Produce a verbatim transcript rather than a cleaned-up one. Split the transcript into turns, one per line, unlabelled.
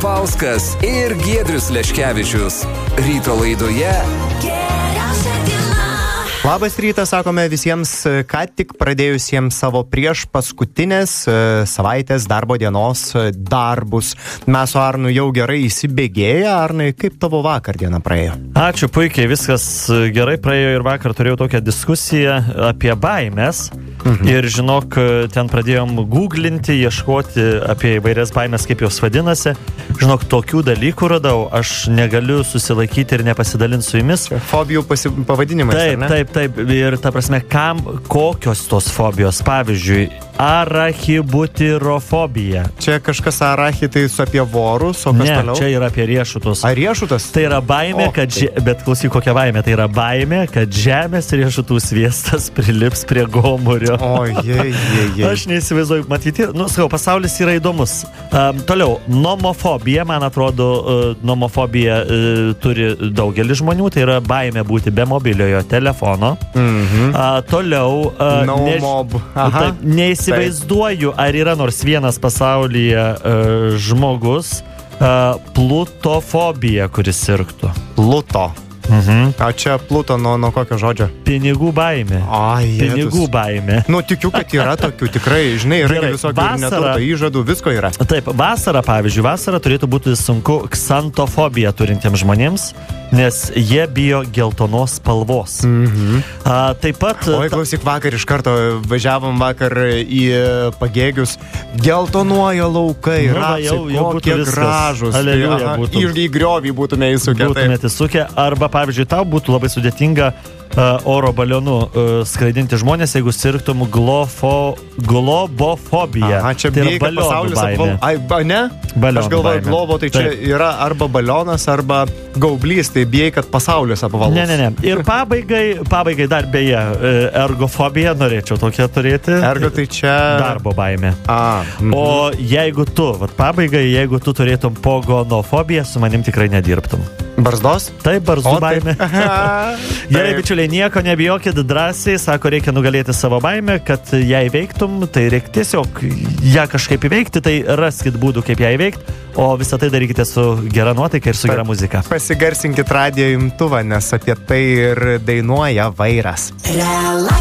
Papauskas ir Giedrius Leškevičius. Ryto laidoje Geriausia diena.
Labas rytas, sakome visiems, ką tik pradėjusiems savo prieš paskutinės savaitės darbo dienos darbus. Mes su Arnu jau gerai įsibėgėję. Arnai, kaip tavo vakar diena praėjo?
Ačiū, puikiai, viskas gerai praėjo ir vakar turėjau tokią diskusiją apie baimės. Mhm. Ir žinok, ten pradėjom googlinti, ieškoti apie įvairias baimės, kaip jos vadinasi. Žinok, tokių dalykų radau, aš negaliu susilaikyti ir nepasidalinti su jumis.
Fobijų pasi... pavadinimais,
taip,
ar ne?
Taip, taip, ir ta prasme, kam, kokios tos fobijos, pavyzdžiui, arachibutirofobija.
Čia kažkas arachi, tai su apie vorus, o kas
ne,
toliau?
Čia yra apie riešutus.
Ar riešutas?
Tai yra baimė,
o,
kad, že... bet klausyk, kokia baimė, tai yra baimė, kad žemės riešutų sviestas prilips prie gomurio.
O, jei, jei, jei.
Aš neįsivaizduoju, matyti, nu, sakau, pasaulis yra įdomus. Um, toliau, nomofobija, man atrodo, uh, nomofobija uh, turi daugelis žmonių, tai yra baimė būti be mobiliojo telefono.
Mhm.
Uh, toliau, uh,
no
než...
mob. Aha.
Taip, neįsivaizduoju, ar yra nors vienas pasaulyje uh, žmogus uh, plutofobija, kuris sirgtų.
Pluto.
Mhm.
O čia Pluto nuo, nuo kokio žodžio?
Pinigų baimė.
Ai,
Pinigų baimė.
Nu, tikiu, kad yra tokių, tikrai, žinai, yra
Gerai,
visokių
vasarą...
neturto įžadų, visko yra.
Taip, vasara, pavyzdžiui, vasara turėtų būti sunku ksantofobiją turintiems žmonėms, nes jie bijo geltonos spalvos.
Mhm.
A, taip pat...
Oi, klausyk, vakar iš karto važiavom vakar į Pagėgius, geltonuoja laukai,
Nu, va,
rapsai,
jau- jau būtų
kokie
viskas.
gražus.
Aleliuja
Tai, aha,
būtų.
Ir į griovį būtume įsukę.
būtumėte sukę, arba, pavyzdžiui, tau būtų labai sudėtinga uh, oro balionu uh, skraidinti žmonės, jeigu sirgtum glofo, globofobija.
Aha, čia
tai yra
bijai, kad
balionų
pasaulis
baimė.
apval... Ai, ba, ne?
Balionų
Aš galvoju,
baimė.
globo, tai čia
Taip.
yra arba balionas, arba gaublys, tai bijai, kad pasaulis apvalus.
Ne, ne, ne. Ir pabaigai, pabaigai dar beje, uh, ergofobija, norėčiau tokią turėti.
Ergo tai čia...
Darbo baimė.
A, mhm.
O jeigu tu, vat pabaigai, jeigu tu turėtum pogonofobiją, su manim tikrai nedirbtum.
Barzdos?
Taip, barzdų
O, taip.
baimė. Gerai, bičiuliai, nieko nebijokit, drąsiai, sako, reikia nugalėti savo baimę, kad ją įveiktum, tai reikia tiesiog ją kažkaip įveikti, tai raskit būdų, kaip ją įveikti, o visą tai darykite su gera nuotaika ir su gera muzika.
Pasigarsinkit radijo imtuvą, nes apie tai ir dainuoja Vairas.
Relax.